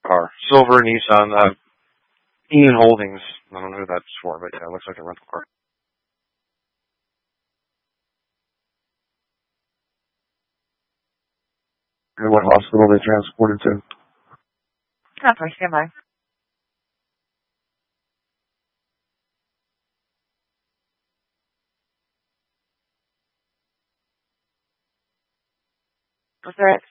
car. Silver Nissan, Ian Holdings. I don't know who that's for, but yeah, it looks like a rental car. And what hospital they transported to? Copy, stand by. What's that?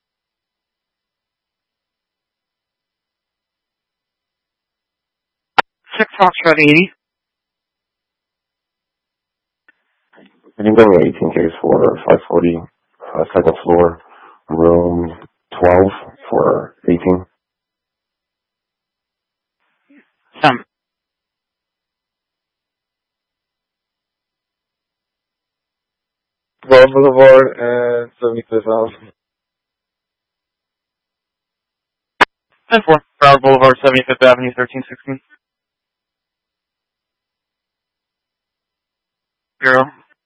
6 Foxtrot 80. I can go to 18 case for 540, second floor, room 12 for 18. Some. Broad Boulevard and 75th Avenue. 10-4. Broward Boulevard, 75th Avenue, 1316. Bureau.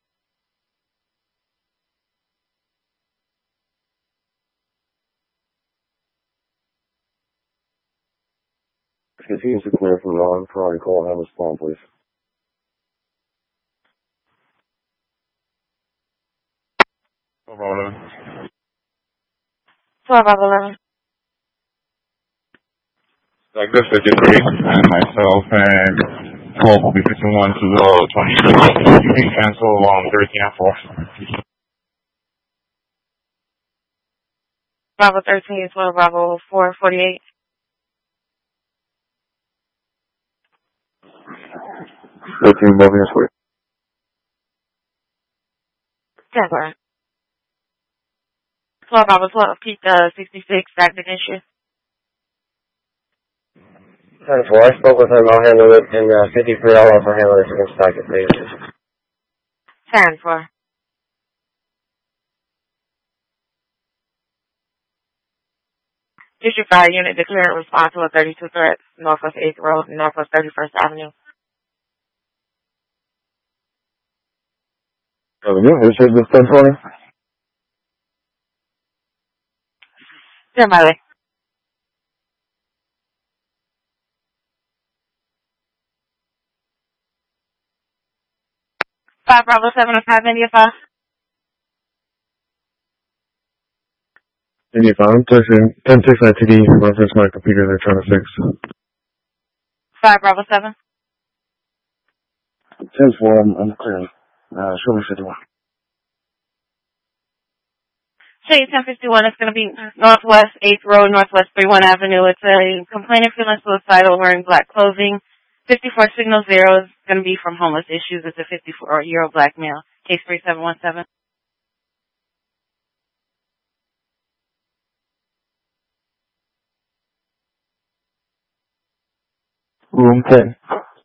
Continues to clear from Ron. Probably call and have a spawn, please. Bravo 12 11. Like this 53, and myself, and 12 will be 51 to the 26. You can cancel along 13 and 4. Bravo 13, 12, Bravo 4, 48. 13 Melvin Square. 10-4. 12, Bravo 12, keep 66, active issue. 10-4, I spoke with him. I'll handle it. And 53, I'll also handle it against docket, please. 10-4. District 5 unit declared response to a 32 threat, Northwest 8th Road, Northwest 31st Avenue. This is the 10-20. Stand by. 5 Bravo 7 and 5 India 5. India 5, I'm texting 10-6 ITD. Reference my computer they're trying to fix. 5 Bravo 7. 10-4, I'm clear. Show me 51. Say 1051, it's going to be Northwest 8th Road, Northwest 31 Avenue. It's a complainant feeling suicidal wearing black clothing. 54 signal 0 is going to be from homeless issues. It's a 54-year-old black male. Case 3717. Room 10.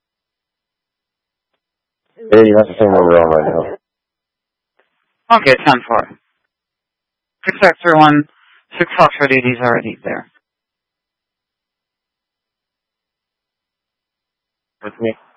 Hey, that's the same number on right now. Okay, 10-4. 6X31, 6 Foxtrot 80 is already there. With me?